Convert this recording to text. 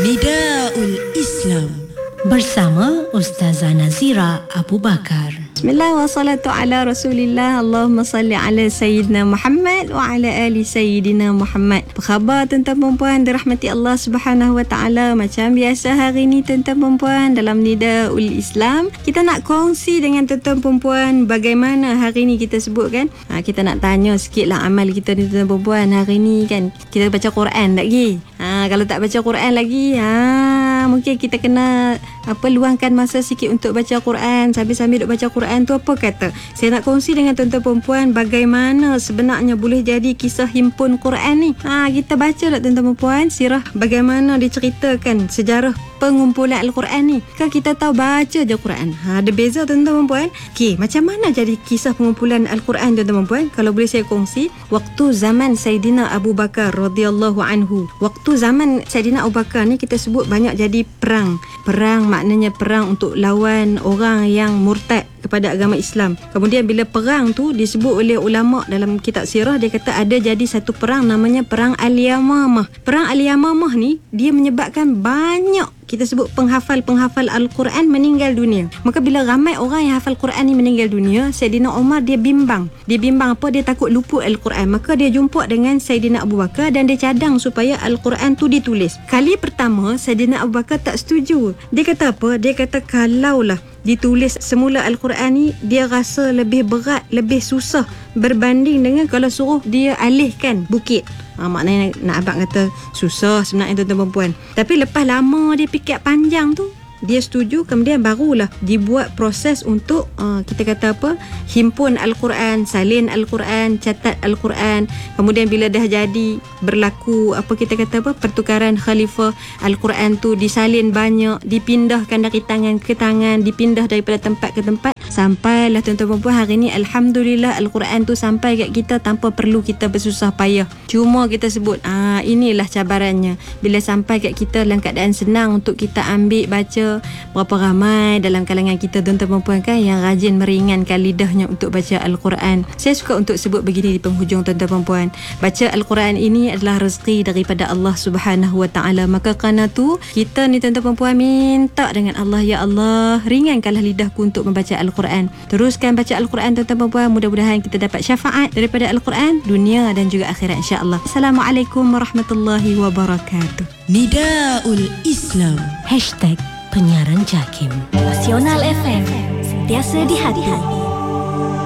Nidaul Islam bersama Ustazah Nazira Abu Bakar. Bismillah wassalatu ala rasulillah. Allahumma salli ala Sayyidina Muhammad wa ala ali Sayyidina Muhammad. Apa khabar tuan-tuan perempuan dirahmati Allah Subhanahu wa taala? Macam biasa hari ni tuan-tuan perempuan dalam Nidaul Islam, kita nak kongsi dengan tuan-tuan perempuan bagaimana hari ni kita sebut kan. Kita nak tanya sikitlah amal kita ni tuan-tuan perempuan hari ni kan. Kita baca Quran tak lagi? Kalau tak baca Quran lagi, mungkin kita kena luangkan masa sikit untuk baca Quran. Sambil-sambil duk baca Quran tu apa kata? Saya nak kongsi dengan tuan-tuan perempuan bagaimana sebenarnya boleh jadi kisah himpun Quran ni. Kita baca tak tuan-tuan perempuan sirah bagaimana diceritakan sejarah pengumpulan Al-Quran ni. Kan kita tahu baca je Quran. Ada beza tuan-tuan perempuan. Okey, macam mana jadi kisah pengumpulan Al-Quran tuan-tuan perempuan? Kalau boleh saya kongsi, waktu zaman Sayyidina Abu Bakar radhiyallahu anhu. Waktu zaman Sayyidina Abu Bakar ni kita sebut banyak jadi perang. Perang maknanya perang untuk lawan orang yang murtad kepada agama Islam. Kemudian bila perang tu disebut oleh ulama dalam kitab sirah, dia kata ada jadi satu perang namanya perang Al-Yamamah. Perang Al-Yamamah ni dia menyebabkan banyak kita sebut penghafal Al-Quran meninggal dunia. Maka bila ramai orang yang hafal Quran ni meninggal dunia, Sayyidina Umar dia bimbang. Dia bimbang apa? Dia takut luput Al-Quran. Maka dia jumpa dengan Sayyidina Abu Bakar dan dia cadang supaya Al-Quran tu ditulis. Kali pertama Sayyidina Abu Bakar tak setuju. Dia kata apa? Dia kata kalaulah ditulis semula Al-Quran ni, dia rasa lebih berat, lebih susah berbanding dengan kalau suruh dia alihkan bukit. Maknanya nak abang kata susah sebenarnya tuan-tuan perempuan. Tapi lepas lama dia fikir panjang tu, dia setuju. Kemudian barulah dibuat proses untuk kita kata apa, himpun Al-Quran, salin Al-Quran, catat Al-Quran. Kemudian bila dah jadi berlaku apa kita kata apa, pertukaran khalifah, Al-Quran tu disalin banyak, dipindahkan dari tangan ke tangan, dipindah daripada tempat ke tempat, sampailah tuan-tuan perempuan hari ni alhamdulillah Al-Quran tu sampai kat kita tanpa perlu kita bersusah payah. Cuma kita sebut inilah cabarannya. Bila sampai kat kita dalam keadaan senang untuk kita ambil baca, berapa ramai dalam kalangan kita tuan-tuan perempuan kan yang rajin meringankan lidahnya untuk baca Al-Quran. Saya suka untuk sebut begini di penghujung tuan-tuan perempuan, baca Al-Quran ini adalah rezeki daripada Allah Subhanahu wa taala. Maka kerana tu kita ni tuan-tuan perempuan minta dengan Allah, ya Allah ringankanlah lidahku untuk membaca Al-Quran. Teruskan baca Al-Quran tuan-tuan perempuan, mudah-mudahan kita dapat syafaat daripada Al-Quran dunia dan juga akhirat insya-Allah. Assalamualaikum warahmatullahi wabarakatuh. Nidaul Islam #penyiaran JAKIM. Nasional FM, sentiasa di hati.